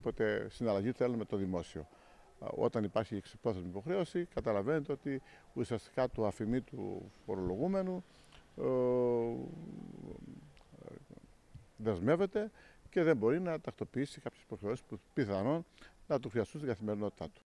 Όποτε συναλλαγή θέλουμε με το δημόσιο. Όταν υπάρχει εξυπρόθεσμη υποχρέωση, καταλαβαίνετε ότι ουσιαστικά το αφημί του φορολογούμενου δεσμεύεται και δεν μπορεί να τακτοποιήσει κάποιες υποχρεώσεις που πιθανόν να του χρειαστούν στην καθημερινότητά του.